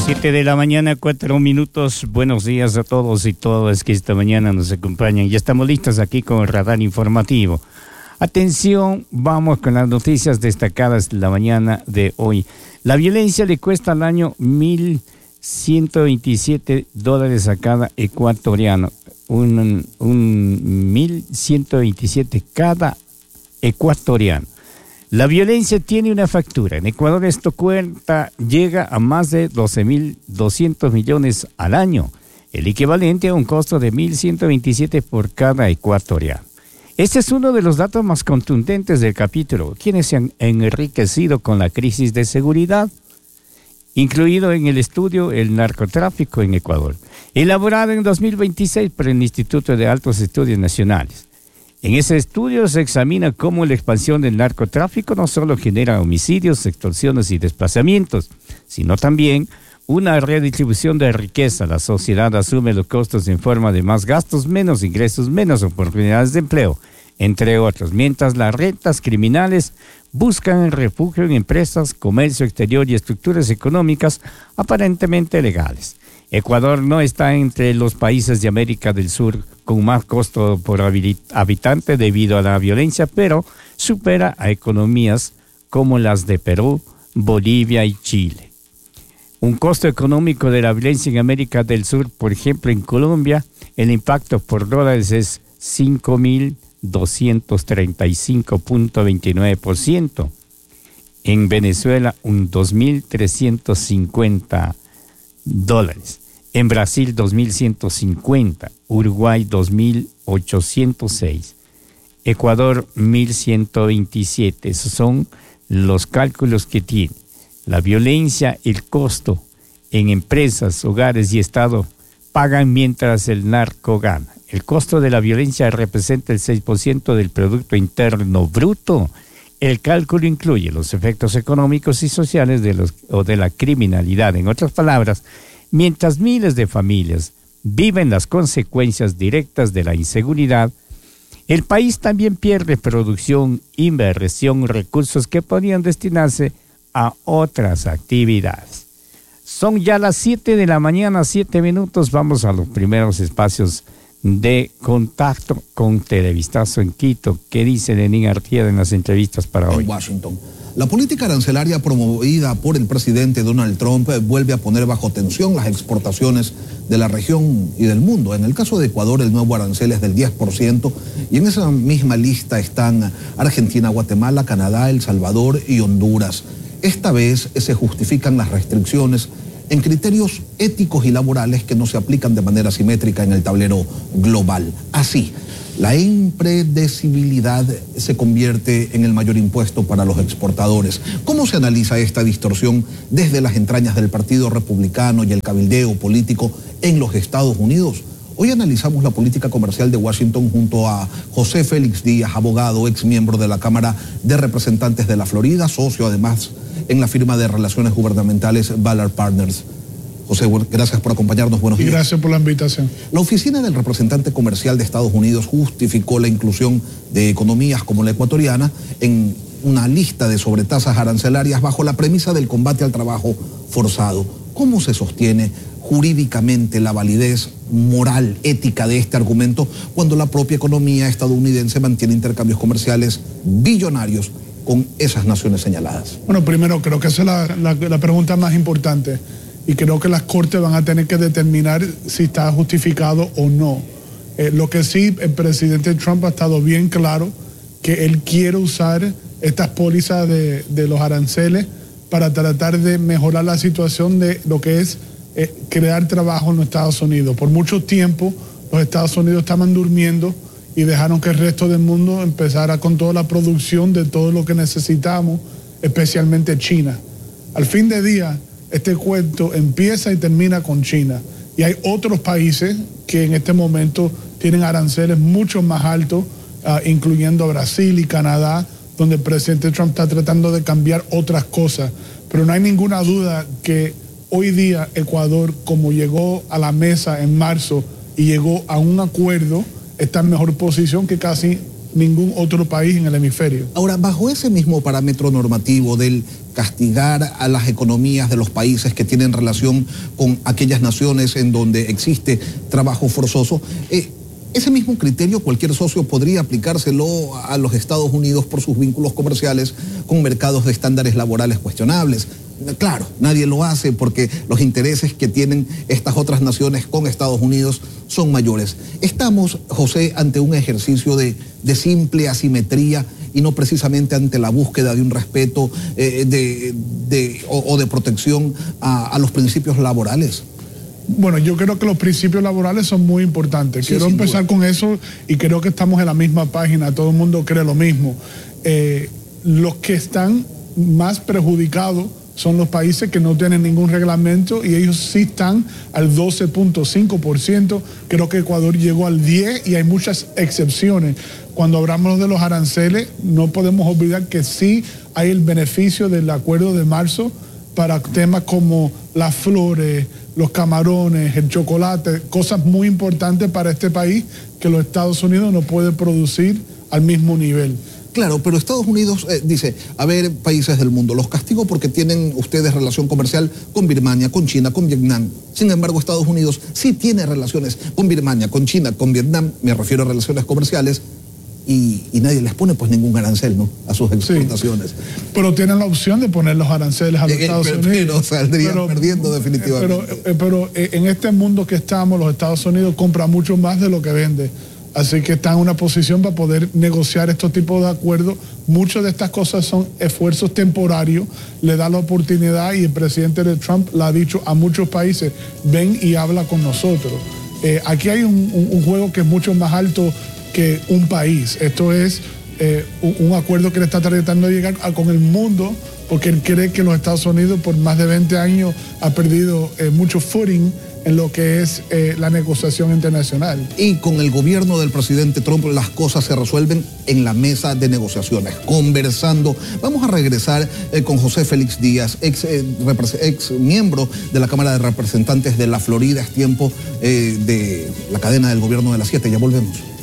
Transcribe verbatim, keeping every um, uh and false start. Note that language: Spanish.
Siete de la mañana, cuatro minutos. Buenos días a todos y todas que esta mañana nos acompañan. Ya estamos listos aquí con el radar informativo. Atención, vamos con las noticias destacadas de la mañana de hoy. La violencia le cuesta al año mil ciento veintisiete dólares a cada ecuatoriano. Un, un mil ciento veintisiete cada ecuatoriano. La violencia tiene una factura. En Ecuador esto cuenta, llega a más de doce mil doscientos millones al año, el equivalente a un costo de mil ciento veintisiete por cada ecuatoriano. Este es uno de los datos más contundentes del capítulo. ¿Quiénes se han enriquecido con la crisis de seguridad? Incluido en el estudio el narcotráfico en Ecuador, elaborado en dos mil veintiséis por el Instituto de Altos Estudios Nacionales. En ese estudio se examina cómo la expansión del narcotráfico no solo genera homicidios, extorsiones y desplazamientos, sino también una redistribución de riqueza. La sociedad asume los costos en forma de más gastos, menos ingresos, menos oportunidades de empleo, entre otros, mientras las rentas criminales buscan refugio en empresas, comercio exterior y estructuras económicas aparentemente legales. Ecuador no está entre los países de América del Sur con más costo por habitante debido a la violencia, pero supera a economías como las de Perú, Bolivia y Chile. Un costo económico de la violencia en América del Sur, por ejemplo en Colombia, el impacto por dólares es cinco mil doscientos treinta y cinco punto veintinueve por ciento. En Venezuela, un dos mil trescientos cincuenta dólares. En Brasil, dos mil ciento cincuenta. Uruguay, dos mil ochocientos seis. Ecuador, mil ciento veintisiete. Esos son los cálculos que tiene. La violencia, el costo en empresas, hogares y Estado pagan mientras el narco gana. El costo de la violencia representa el seis por ciento del Producto Interno Bruto. El cálculo incluye los efectos económicos y sociales de los, o de la criminalidad. En otras palabras, mientras miles de familias viven las consecuencias directas de la inseguridad, el país también pierde producción, inversión, recursos que podrían destinarse a otras actividades. Son ya las siete de la mañana, siete minutos. Vamos a los primeros espacios de contacto con Televistazo en Quito. ¿Qué dice Lenín Artieda en las entrevistas para hoy? En Washington. La política arancelaria promovida por el presidente Donald Trump vuelve a poner bajo tensión las exportaciones de la región y del mundo. En el caso de Ecuador, el nuevo arancel es del diez por ciento y en esa misma lista están Argentina, Guatemala, Canadá, El Salvador y Honduras. Esta vez se justifican las restricciones en criterios éticos y laborales que no se aplican de manera simétrica en el tablero global. Así, la impredecibilidad se convierte en el mayor impuesto para los exportadores. ¿Cómo se analiza esta distorsión desde las entrañas del Partido Republicano y el cabildeo político en los Estados Unidos? Hoy analizamos la política comercial de Washington junto a José Félix Díaz, abogado, ex miembro de la Cámara de Representantes de la Florida, socio además en la firma de relaciones gubernamentales Ballard Partners. José, gracias por acompañarnos. Buenos días. Y gracias por la invitación. La oficina del representante comercial de Estados Unidos justificó la inclusión de economías como la ecuatoriana en una lista de sobretasas arancelarias bajo la premisa del combate al trabajo forzado. ¿Cómo se sostiene jurídicamente la validez moral, ética de este argumento cuando la propia economía estadounidense mantiene intercambios comerciales billonarios con esas naciones señaladas? Bueno, primero creo que esa es la, la, la pregunta más importante y creo que las cortes van a tener que determinar si está justificado o no. Eh, lo que sí, el presidente Trump ha estado bien claro que él quiere usar estas pólizas de, de los aranceles para tratar de mejorar la situación de lo que es eh, crear trabajo en los Estados Unidos. Por mucho tiempo los Estados Unidos estaban durmiendo y dejaron que el resto del mundo empezara con toda la producción de todo lo que necesitamos, especialmente China. Al fin de día, este cuento empieza y termina con China. Y hay otros países que en este momento tienen aranceles mucho más altos, uh, incluyendo Brasil y Canadá, donde el presidente Trump está tratando de cambiar otras cosas. Pero no hay ninguna duda que hoy día Ecuador, como llegó a la mesa en marzo y llegó a un acuerdo, está en mejor posición que casi ningún otro país en el hemisferio. Ahora, bajo ese mismo parámetro normativo del castigar a las economías de los países que tienen relación con aquellas naciones en donde existe trabajo forzoso, eh, ese mismo criterio cualquier socio podría aplicárselo a los Estados Unidos por sus vínculos comerciales con mercados de estándares laborales cuestionables. Claro, nadie lo hace porque los intereses que tienen estas otras naciones con Estados Unidos son mayores. Estamos, José, ante un ejercicio de, de simple asimetría y no precisamente ante la búsqueda de un respeto eh, de, de, o, o de protección a, a los principios laborales. Bueno, yo creo que los principios laborales son muy importantes. Sí, Quiero empezar duda. con eso y creo que estamos en la misma página, todo el mundo cree lo mismo. Eh, los que están más perjudicados son los países que no tienen ningún reglamento y ellos sí están al doce punto cinco por ciento. Creo que Ecuador llegó al diez por ciento y hay muchas excepciones. Cuando hablamos de los aranceles, no podemos olvidar que sí hay el beneficio del acuerdo de marzo para temas como las flores, los camarones, el chocolate, cosas muy importantes para este país que los Estados Unidos no puede producir al mismo nivel. Claro, pero Estados Unidos eh, dice, a ver, países del mundo, los castigo porque tienen ustedes relación comercial con Birmania, con China, con Vietnam. Sin embargo, Estados Unidos sí tiene relaciones con Birmania, con China, con Vietnam, me refiero a relaciones comerciales, y, y nadie les pone pues ningún arancel, ¿no?, a sus exportaciones. Sí, pero tienen la opción de poner los aranceles a los eh, Estados pero, Unidos. Pero saldrían pero, perdiendo definitivamente. Pero, eh, pero eh, en este mundo que estamos, los Estados Unidos compran mucho más de lo que vende. Así que está en una posición para poder negociar estos tipos de acuerdos. Muchas de estas cosas son esfuerzos temporarios, le da la oportunidad y el presidente de Trump le ha dicho a muchos países, ven y habla con nosotros. Eh, aquí hay un, un, un juego que es mucho más alto que un país. Esto es eh, un, un acuerdo que le está tratando de llegar a, con el mundo, porque él cree que los Estados Unidos por más de veinte años ha perdido eh, mucho footing en lo que es eh, la negociación internacional. Y con el gobierno del presidente Trump las cosas se resuelven en la mesa de negociaciones, conversando. Vamos a regresar eh, con José Félix Díaz, ex, eh, ex miembro de la Cámara de Representantes de la Florida. Es tiempo eh, de la cadena del gobierno de las siete. Ya volvemos.